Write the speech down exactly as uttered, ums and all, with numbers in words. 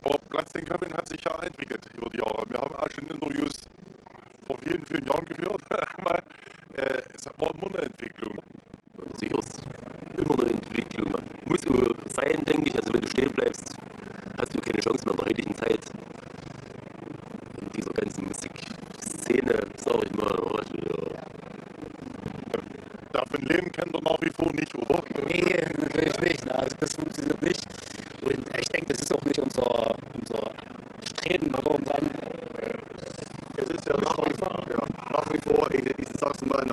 Aber Platz den Kevin hat sich ja entwickelt über die Jahre. Wir haben auch schon Interviews vor vielen, vielen Jahren geführt. äh, es war immer eine Entwicklung. Sicher ist immer eine Entwicklung. Muss so sein, denke ich. Also wenn du stehen bleibst, hast du keine Chance mehr in der heutigen Zeit. In dieser ganzen Musikszene, sag ich mal. Also, ja. Davon leben kann er nach wie vor nicht, oder? Nee, natürlich nicht. Ne? Also das funktioniert nicht. Und ich denke, das ist auch nicht unser, unser Streben oder unser Anliegen. Es ist ja nach wie vor, ja, nach wie vor ich, ich sag's mal,